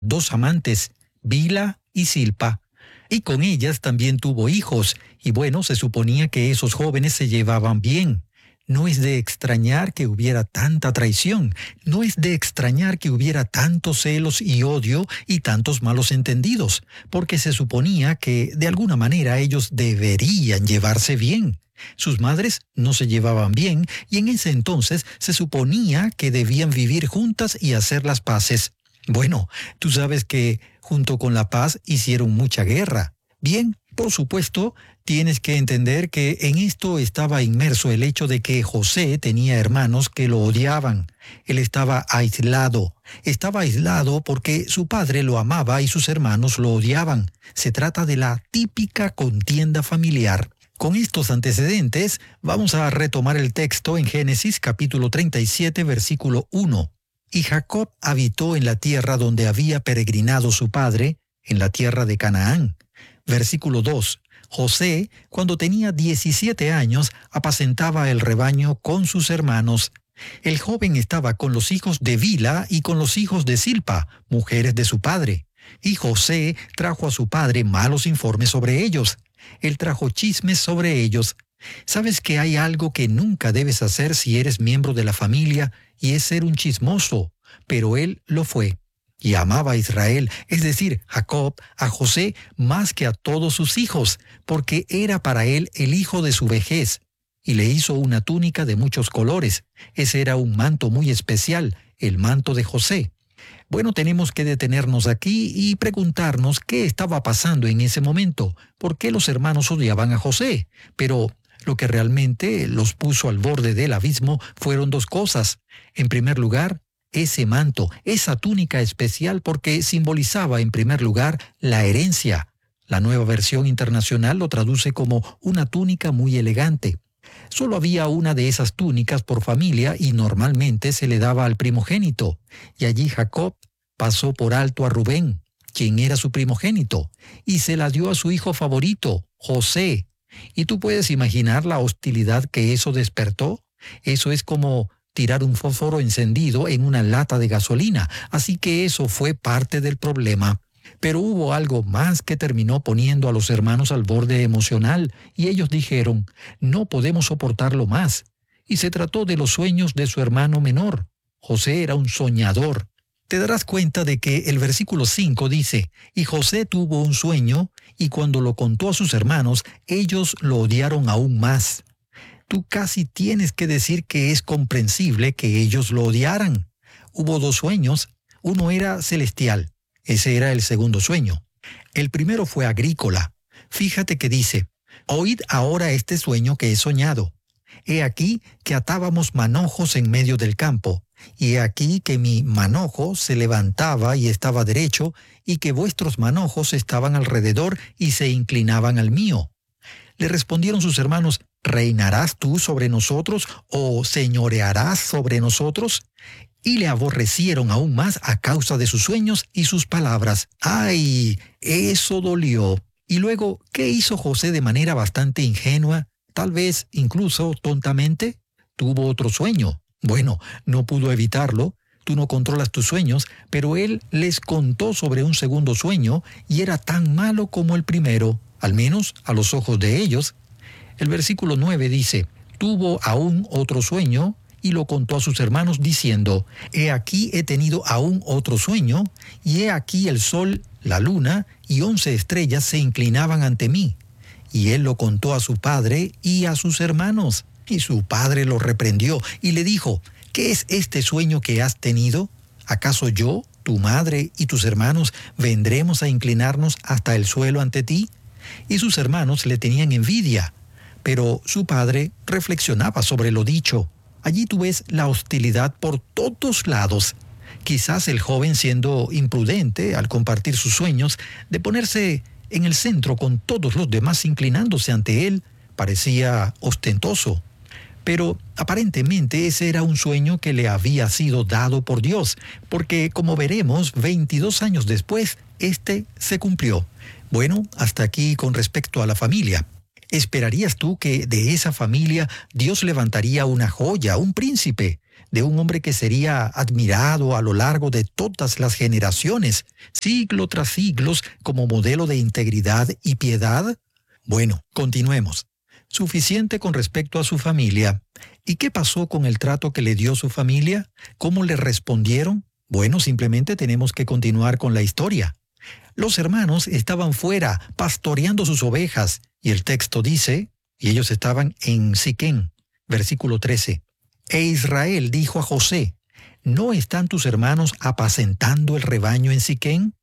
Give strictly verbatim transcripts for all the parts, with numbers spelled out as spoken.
dos amantes, Bilha y Zilpa, y con ellas también tuvo hijos, y bueno, se suponía que esos jóvenes se llevaban bien. No es de extrañar que hubiera tanta traición, no es de extrañar que hubiera tantos celos y odio y tantos malos entendidos, porque se suponía que de alguna manera ellos deberían llevarse bien. Sus madres no se llevaban bien y en ese entonces se suponía que debían vivir juntas y hacer las paces. Bueno, tú sabes que junto con la paz hicieron mucha guerra. Bien, por supuesto, tienes que entender que en esto estaba inmerso el hecho de que José tenía hermanos que lo odiaban. Él estaba aislado. Estaba aislado porque su padre lo amaba y sus hermanos lo odiaban. Se trata de la típica contienda familiar. Con estos antecedentes, vamos a retomar el texto en Génesis capítulo treinta y siete, versículo uno. Y Jacob habitó en la tierra donde había peregrinado su padre, en la tierra de Canaán. Versículo dos. José, cuando tenía diecisiete años, apacentaba el rebaño con sus hermanos. El joven estaba con los hijos de Bilha y con los hijos de Zilpa, mujeres de su padre. Y José trajo a su padre malos informes sobre ellos. Él trajo chismes sobre ellos. ¿Sabes que hay algo que nunca debes hacer si eres miembro de la familia? Y es ser un chismoso. Pero él lo fue. Y amaba a Israel, es decir, Jacob, a José más que a todos sus hijos, porque era para él el hijo de su vejez. Y le hizo una túnica de muchos colores. Ese era un manto muy especial, el manto de José. Bueno, tenemos que detenernos aquí y preguntarnos qué estaba pasando en ese momento, por qué los hermanos odiaban a José. Pero lo que realmente los puso al borde del abismo fueron dos cosas. En primer lugar, ese manto, esa túnica especial porque simbolizaba en primer lugar la herencia. La Nueva Versión Internacional lo traduce como una túnica muy elegante. Solo había una de esas túnicas por familia y normalmente se le daba al primogénito. Y allí Jacob pasó por alto a Rubén, quien era su primogénito, y se la dio a su hijo favorito, José. ¿Y tú puedes imaginar la hostilidad que eso despertó? Eso es como tirar un fósforo encendido en una lata de gasolina, así que eso fue parte del problema. Pero hubo algo más que terminó poniendo a los hermanos al borde emocional, y ellos dijeron, no podemos soportarlo más. Y se trató de los sueños de su hermano menor. José era un soñador. Te darás cuenta de que el versículo cinco dice, y José tuvo un sueño, y cuando lo contó a sus hermanos, ellos lo odiaron aún más. Tú casi tienes que decir que es comprensible que ellos lo odiaran. Hubo dos sueños, uno era celestial, ese era el segundo sueño. El primero fue agrícola. Fíjate que dice, oíd ahora este sueño que he soñado. He aquí que atábamos manojos en medio del campo, y he aquí que mi manojo se levantaba y estaba derecho, y que vuestros manojos estaban alrededor y se inclinaban al mío. Le respondieron sus hermanos, ¿reinarás tú sobre nosotros o señorearás sobre nosotros? Y le aborrecieron aún más a causa de sus sueños y sus palabras. ¡Ay! Eso dolió. Y luego, ¿qué hizo José de manera bastante ingenua? Tal vez incluso tontamente. Tuvo otro sueño. Bueno, no pudo evitarlo. Tú no controlas tus sueños, pero él les contó sobre un segundo sueño y era tan malo como el primero, al menos a los ojos de ellos. El versículo nueve dice, tuvo aún otro sueño y lo contó a sus hermanos diciendo, he aquí he tenido aún otro sueño, y he aquí el sol, la luna y once estrellas se inclinaban ante mí. Y él lo contó a su padre y a sus hermanos. Y su padre lo reprendió y le dijo, ¿qué es este sueño que has tenido? ¿Acaso yo, tu madre y tus hermanos vendremos a inclinarnos hasta el suelo ante ti? Y sus hermanos le tenían envidia, pero su padre reflexionaba sobre lo dicho. Allí tú ves la hostilidad por todos lados. Quizás el joven, siendo imprudente al compartir sus sueños, de ponerse en el centro con todos los demás inclinándose ante él, parecía ostentoso. Pero aparentemente ese era un sueño que le había sido dado por Dios, porque como veremos, veintidós años después, este se cumplió. Bueno, hasta aquí con respecto a la familia. ¿Esperarías tú que de esa familia Dios levantaría una joya, un príncipe? de un hombre que sería admirado a lo largo de todas las generaciones, siglo tras siglos, como modelo de integridad y piedad? Bueno, continuemos. Suficiente con respecto a su familia. ¿Y qué pasó con el trato que le dio su familia? ¿Cómo le respondieron? Bueno, simplemente tenemos que continuar con la historia. Los hermanos estaban fuera, pastoreando sus ovejas, y el texto dice, y ellos estaban en Siquén, versículo trece. E Israel dijo a José, ¿no están tus hermanos apacentando el rebaño en Siquén?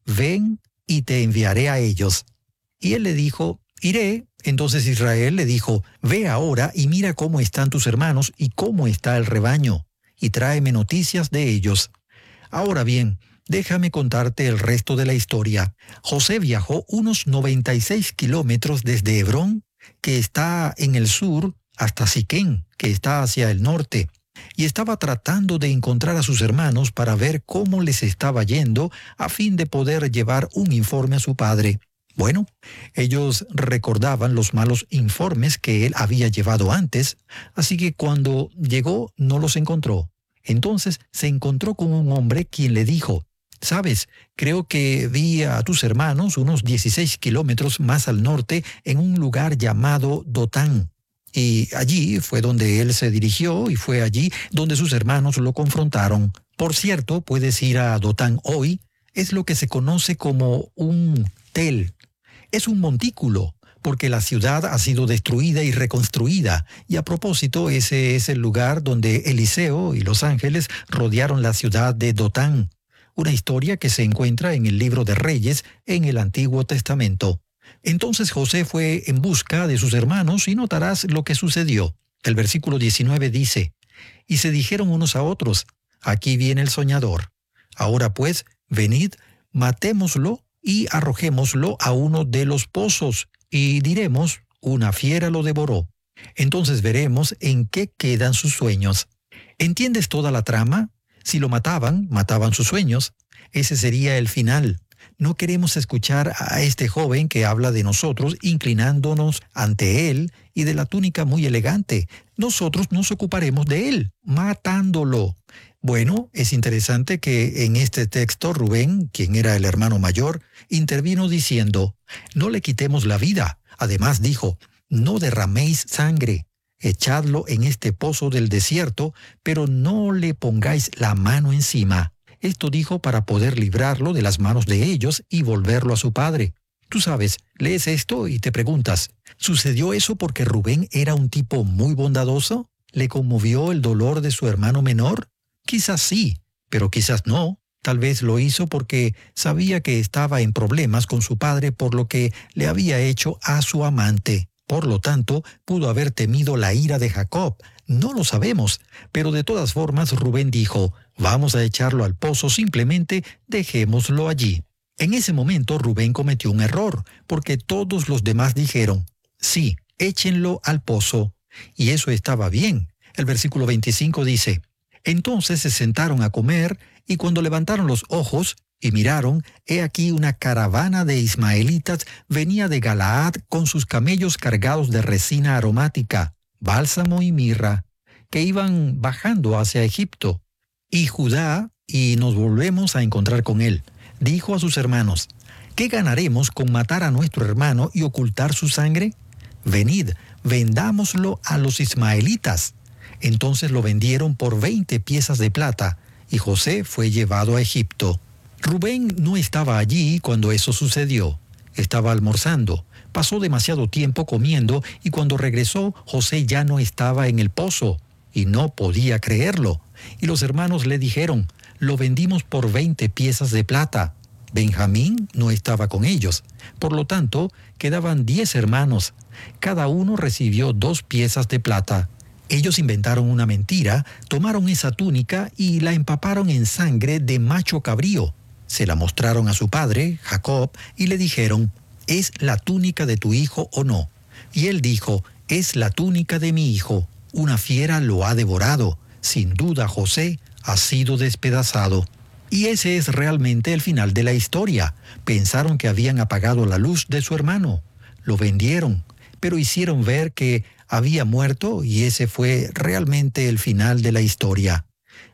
Ven y te enviaré a ellos. Y él le dijo, iré. Entonces Israel le dijo, ve ahora y mira cómo están tus hermanos y cómo está el rebaño, y tráeme noticias de ellos. Ahora bien, déjame contarte el resto de la historia. José viajó unos noventa y seis kilómetros desde Hebrón, que está en el sur, hasta Siquén, que está hacia el norte, y estaba tratando de encontrar a sus hermanos para ver cómo les estaba yendo a fin de poder llevar un informe a su padre. Bueno, ellos recordaban los malos informes que él había llevado antes, así que cuando llegó no los encontró. Entonces se encontró con un hombre quien le dijo, «Sabes, creo que vi a tus hermanos unos dieciséis kilómetros más al norte en un lugar llamado Dotán». Y allí fue donde él se dirigió y fue allí donde sus hermanos lo confrontaron. Por cierto, puedes ir a Dotán hoy, es lo que se conoce como un tel. Es un montículo, porque la ciudad ha sido destruida y reconstruida. Y a propósito, ese es el lugar donde Eliseo y los ángeles rodearon la ciudad de Dotán. Una historia que se encuentra en el libro de Reyes en el Antiguo Testamento. Entonces José fue en busca de sus hermanos y notarás lo que sucedió. El versículo diecinueve dice, «Y se dijeron unos a otros, aquí viene el soñador. Ahora pues, venid, matémoslo y arrojémoslo a uno de los pozos, y diremos, una fiera lo devoró. Entonces veremos en qué quedan sus sueños». ¿Entiendes toda la trama? Si lo mataban, mataban sus sueños. Ese sería el final. No queremos escuchar a este joven que habla de nosotros inclinándonos ante él y de la túnica muy elegante. Nosotros nos ocuparemos de él, matándolo. Bueno, es interesante que en este texto Rubén, quien era el hermano mayor, intervino diciendo, no le quitemos la vida. Además dijo, no derraméis sangre. Echadlo en este pozo del desierto, pero no le pongáis la mano encima. Esto dijo para poder librarlo de las manos de ellos y volverlo a su padre. Tú sabes, lees esto y te preguntas, ¿sucedió eso porque Rubén era un tipo muy bondadoso? ¿Le conmovió el dolor de su hermano menor? Quizás sí, pero quizás no. Tal vez lo hizo porque sabía que estaba en problemas con su padre por lo que le había hecho a su amante. Por lo tanto, pudo haber temido la ira de Jacob. No lo sabemos, pero de todas formas Rubén dijo, vamos a echarlo al pozo, simplemente dejémoslo allí. En ese momento Rubén cometió un error, porque todos los demás dijeron, sí, échenlo al pozo. Y eso estaba bien. El versículo veinticinco dice, entonces se sentaron a comer, y cuando levantaron los ojos y miraron, he aquí una caravana de ismaelitas venía de Galaad con sus camellos cargados de resina aromática, bálsamo y mirra, que iban bajando hacia Egipto. Y Judá, y nos volvemos a encontrar con él, dijo a sus hermanos, ¿qué ganaremos con matar a nuestro hermano y ocultar su sangre? Venid, vendámoslo a los ismaelitas. Entonces lo vendieron por veinte piezas de plata, y José fue llevado a Egipto. Rubén no estaba allí cuando eso sucedió. Estaba almorzando. Pasó demasiado tiempo comiendo y cuando regresó, José ya no estaba en el pozo y no podía creerlo. Y los hermanos le dijeron, lo vendimos por veinte piezas de plata. Benjamín no estaba con ellos. Por lo tanto, quedaban diez hermanos. Cada uno recibió dos piezas de plata. Ellos inventaron una mentira, tomaron esa túnica y la empaparon en sangre de macho cabrío. Se la mostraron a su padre, Jacob, y le dijeron, ¿es la túnica de tu hijo o no? Y él dijo, es la túnica de mi hijo. Una fiera lo ha devorado. Sin duda José ha sido despedazado. Y ese es realmente el final de la historia. Pensaron que habían apagado la luz de su hermano. Lo vendieron, pero hicieron ver que había muerto y ese fue realmente el final de la historia.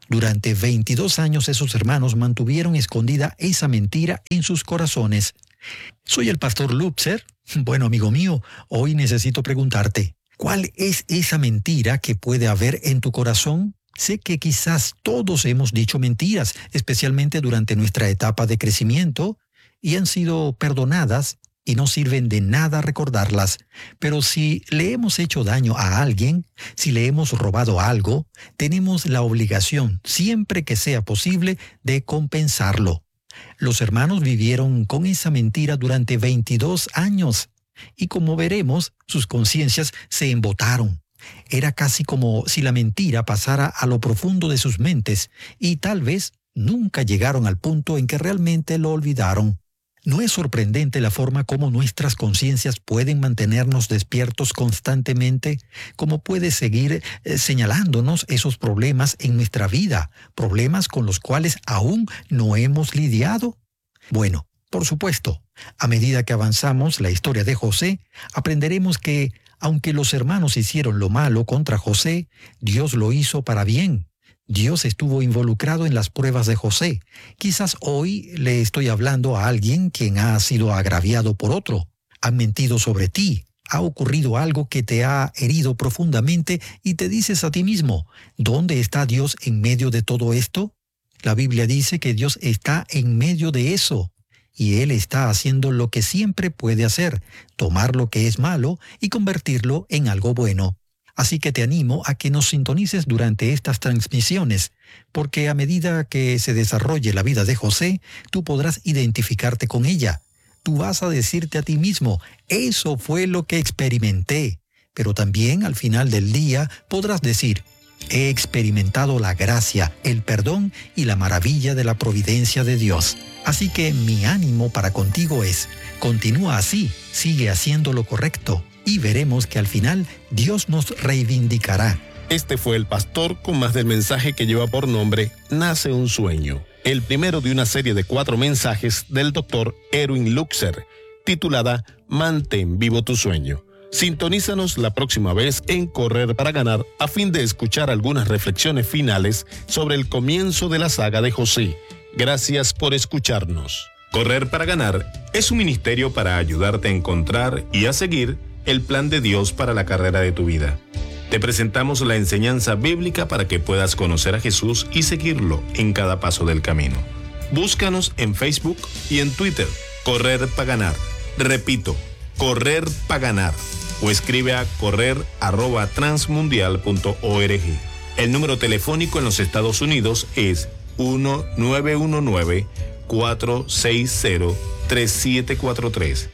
Durante veintidós años esos hermanos mantuvieron escondida esa mentira en sus corazones. Soy el pastor Lutzer. Bueno, amigo mío, hoy necesito preguntarte, ¿cuál es esa mentira que puede haber en tu corazón? Sé que quizás todos hemos dicho mentiras, especialmente durante nuestra etapa de crecimiento, y han sido perdonadas y no sirven de nada recordarlas. Pero si le hemos hecho daño a alguien, si le hemos robado algo, tenemos la obligación, siempre que sea posible, de compensarlo. Los hermanos vivieron con esa mentira durante veintidós años, y como veremos, sus conciencias se embotaron. Era casi como si la mentira pasara a lo profundo de sus mentes, y tal vez nunca llegaron al punto en que realmente lo olvidaron. ¿No es sorprendente la forma como nuestras conciencias pueden mantenernos despiertos constantemente? ¿Cómo puede seguir eh, señalándonos esos problemas en nuestra vida? Problemas con los cuales aún no hemos lidiado. Bueno, por supuesto, a medida que avanzamos la historia de José, aprenderemos que, aunque los hermanos hicieron lo malo contra José, Dios lo hizo para bien. Dios estuvo involucrado en las pruebas de José. Quizás hoy le estoy hablando a alguien quien ha sido agraviado por otro. Han mentido sobre ti. Ha ocurrido algo que te ha herido profundamente y te dices a ti mismo, ¿dónde está Dios en medio de todo esto? La Biblia dice que Dios está en medio de eso. Y Él está haciendo lo que siempre puede hacer, tomar lo que es malo y convertirlo en algo bueno. Así que te animo a que nos sintonices durante estas transmisiones, porque a medida que se desarrolle la vida de José, tú podrás identificarte con ella. Tú vas a decirte a ti mismo, eso fue lo que experimenté. Pero también al final del día podrás decir, he experimentado la gracia, el perdón y la maravilla de la providencia de Dios. Así que mi ánimo para contigo es, continúa así, sigue haciendo lo correcto. Y veremos que al final Dios nos reivindicará. Este fue el pastor con más del mensaje que lleva por nombre Nace un sueño, el primero de una serie de cuatro mensajes del doctor Erwin Lutzer, titulada Mantén vivo tu sueño. Sintonízanos la próxima vez en Correr para Ganar a fin de escuchar algunas reflexiones finales sobre el comienzo de la saga de José. Gracias por escucharnos. Correr para Ganar es un ministerio para ayudarte a encontrar y a seguir el plan de Dios para la carrera de tu vida. Te presentamos la enseñanza bíblica para que puedas conocer a Jesús y seguirlo en cada paso del camino. Búscanos en Facebook y en Twitter, Correr para Ganar. Repito, Correr para Ganar. O escribe a correr arroba transmundial punto org. El número telefónico en los Estados Unidos es uno nueve uno nueve, cuatro seis cero, tres siete cuatro tres.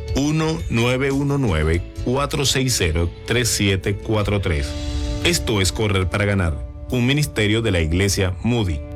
uno nueve uno nueve, cuatro seis cero, tres siete cuatro tres. Esto es Correr para Ganar, un ministerio de la Iglesia Moody.